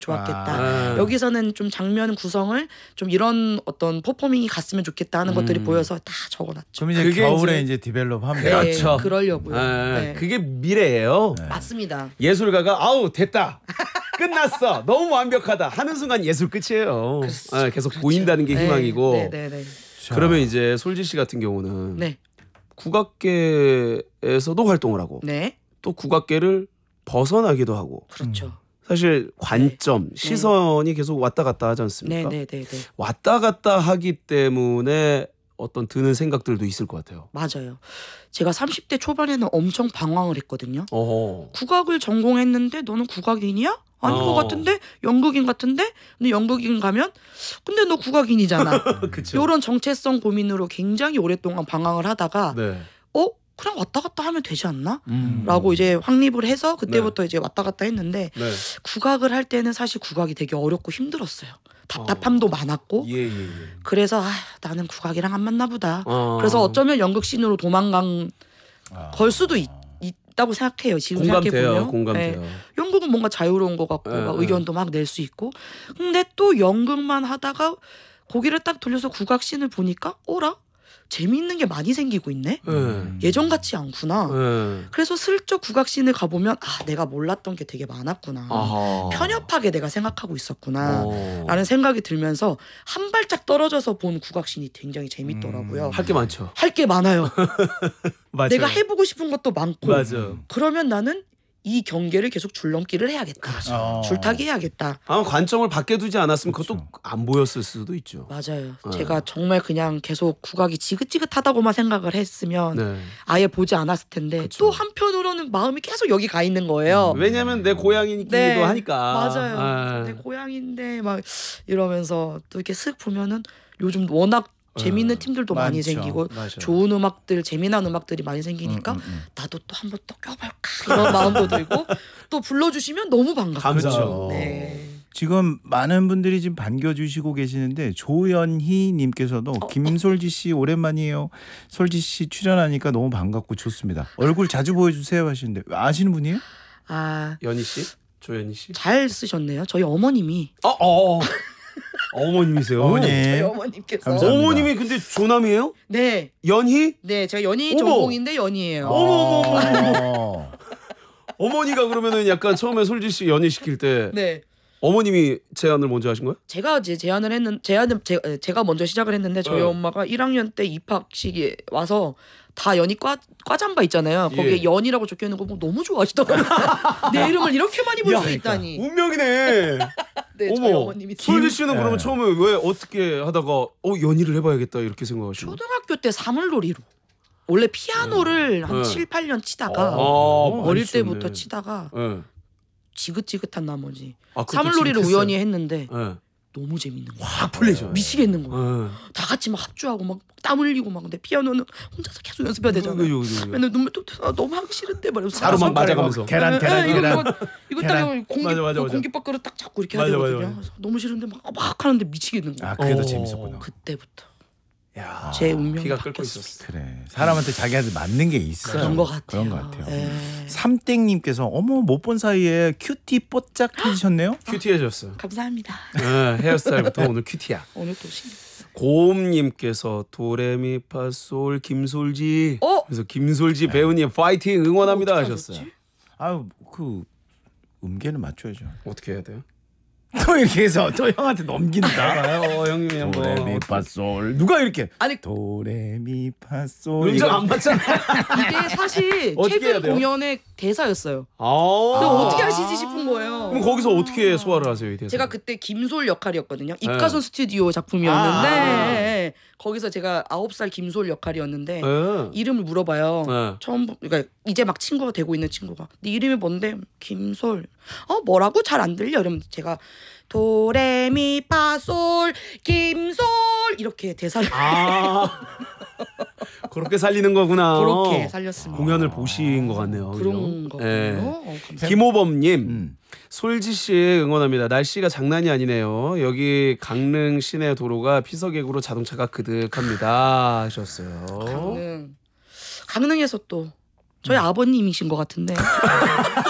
좋았겠다. 여기서는 좀 장면 구성을 좀 이런 어떤 퍼포밍이 갔으면 좋겠다 하는 것들이 보여서 다 적어놨죠. 그럼 이제 겨울에 이제 디벨롭하면 그렇죠. 그러려고요. 네. 그게 미래예요. 네. 맞습니다. 예술가가 아우 됐다. 끝났어. 너무 완벽하다. 하는 순간 예술 끝이에요. 계속 보인다는 게 희망이고. 네. 그러면 이제 솔지 씨 같은 경우는 네. 국악계에서도 활동을 하고 또 국악계를 벗어나기도 하고. 그렇죠. 사실 관점, 시선이 계속 왔다 갔다 하지 않습니까? 네. 왔다 갔다 하기 때문에 어떤 드는 생각들도 있을 것 같아요. 맞아요. 제가 30대 초반에는 엄청 방황을 했거든요. 어허. 국악을 전공했는데 너는 국악인이야? 아닌 것 같은데? 연극인 같은데? 근데 연극인 가면 근데 너 국악인이잖아. 이런 정체성 고민으로 굉장히 오랫동안 방황을 하다가 그냥 왔다 갔다 하면 되지 않나? 라고 이제 확립을 해서 그때부터 이제 왔다 갔다 했는데 국악을 할 때는 사실 국악이 되게 어렵고 힘들었어요. 답답함도 많았고 그래서 나는 국악이랑 안 맞나 보다. 그래서 어쩌면 연극씬으로 도망간 걸 수도 있다고 생각해요. 지금 생각해보면. 공감돼요. 연극은 뭔가 자유로운 것 같고 막 의견도 막 낼 수 있고 근데 또 연극만 하다가 고개를 딱 돌려서 국악씬을 보니까 어라? 재미있는 게 많이 생기고 있네. 예전 같지 않구나. 그래서 슬쩍 국악씬을 가보면 내가 몰랐던 게 되게 많았구나. 편협하게 내가 생각하고 있었구나 라는 생각이 들면서 한 발짝 떨어져서 본 국악씬이 굉장히 재밌더라고요. 할 게 많죠. 할 게 많아요. 내가 맞아요. 해보고 싶은 것도 많고 맞아. 그러면 나는 이 경계를 계속 줄넘기를 해야겠다. 줄타기 해야겠다. 아마 관점을 밖에 두지 않았으면 그것도 안 보였을 수도 있죠. 맞아요. 제가 정말 그냥 계속 국악이 지긋지긋하다고만 생각을 했으면 아예 보지 않았을 텐데 또 한편으로는 마음이 계속 여기 가 있는 거예요. 왜냐면 내 고향이기도 하니까. 맞아요. 내 고향인데 막 이러면서 또 이렇게 슥 보면은 요즘 워낙 재미있는 팀들도 많이 생기고 좋은 음악들 재미난 음악들이 많이 생기니까 나도 또 한번 또 껴볼까 이런 마음도 들고 또 불러주시면 너무 반갑고 감사죠. 지금 많은 분들이 지금 반겨주시고 계시는데 조연희 님께서도 김솔지 씨 오랜만이에요. 솔지 씨 출연하니까 너무 반갑고 좋습니다. 얼굴 자주 보여주세요 하시는데 아시는 분이에요? 연희 씨? 조연희 씨? 잘 쓰셨네요. 저희 어머님이 어머님이세요? 저희 어머님께서 감사합니다. 어머님이 근데 조남이에요? 네. 연희? 네, 제가 연희 전공인데 연희예요. 어머니가 그러면은 약간 처음에 솔지 씨 연희 시킬 때 어머님이 제안을 먼저 하신 거예요? 제가 이제 제가 먼저 시작을 했는데 저희 엄마가 1학년 때 입학식에 와서 다 연희 과잠바 있잖아요. 거기에 연희라고 적혀 있는 거 보고 너무 좋아하시더라고요. 내 이름을 이렇게 많이 볼 수 있다니. 운명이네. 네, 저희 어머님이. 솔지 씨는 그러면 처음에 왜 어떻게 하다가 연희를 해봐야겠다 이렇게 생각하시고? 초등학교 때 사물놀이로. 원래 피아노를 한 7, 8년 치다가 어릴 때부터 치다가 지긋지긋한 나머지 사물놀이를 우연히 했는데 너무 재밌는 거야. 확 풀리죠. 미치겠는 거야. 다 같이 막 합주하고 막 땀 흘리고 막 근데 피아노는 혼자서 계속 연습해야 되잖아. 맨날 눈물 뚝 너무 하기 싫은데 말이야. 가루만 맞아가면서 계란. 이거 딱 공깃밥 딱 잡고 이렇게 해야 되거든요. 너무 싫은데 막 하는데 미치겠는 거야. 그래도 재밌었구나. 그때부터. 제 운명이 피가 끓고 있었어. 그래. 사람한테 자기한테 맞는 게 있어요. 그런 것 같아요. 그런 것 같아요. 삼땡님께서 못 본 사이에 큐티 뽀짝해지셨네요. 큐티해졌어요. 감사합니다. 헤어스타일부터 오늘 큐티야. 오늘 또 신경. 고음님께서 도레미파솔 김솔지. 그래서 김솔지 배우님 파이팅 응원합니다 하셨어요. 그 음계는 맞춰야죠. 어떻게 해야 돼요? 또 이렇게 해서 또 형한테 넘긴다. 형님이 한번. 도레미파솔 누가 이렇게 아니 도레미파솔 음정 안 맞잖아. 이게 사실 어떻게 해야 최근 돼요? 공연의 대사였어요. 근데 어떻게 하시지 싶은 거예요. 그럼 거기서 어떻게 소화를 하세요 이 대사? 제가 그때 김솔 역할이었거든요. 입가선 스튜디오 작품이었는데 거기서 제가 9살 김솔 역할이었는데 이름을 물어봐요. 그러니까 이제 막 친구가 되고 있는 친구가 네 이름이 뭔데? 김솔. 뭐라고? 잘 안 들려. 이러면 제가 도레미파솔 김솔 이렇게 대사를 그렇게 살리는 거구나. 그렇게 살렸습니다. 공연을 보신 것 같네요. 그런 거군요. 김호범님 솔지 씨 응원합니다. 날씨가 장난이 아니네요. 여기 강릉 시내 도로가 피서객으로 자동차가 그득합니다 하셨어요. 강릉에서 또 저희 아버님이신 것 같은데